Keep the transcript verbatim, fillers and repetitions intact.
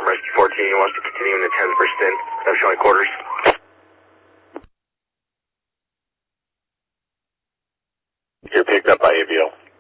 from Rescue fourteen, he wants to continue in the tens percent. I'm showing quarters. You're picked up by A B O.